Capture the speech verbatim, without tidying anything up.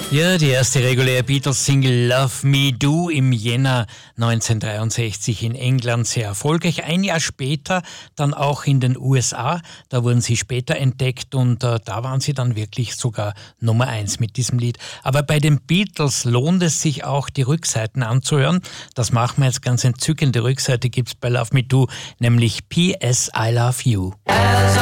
Ja, die erste reguläre Beatles-Single Love Me Do im Jänner neunzehnhundertdreiundsechzig in England sehr erfolgreich. Ein Jahr später dann auch in den U S A. Da wurden sie später entdeckt und äh, da waren sie dann wirklich sogar Nummer eins mit diesem Lied. Aber bei den Beatles lohnt es sich auch, die Rückseiten anzuhören. Das machen wir jetzt ganz entzückende Rückseite gibt's bei Love Me Do, nämlich P S I Love You.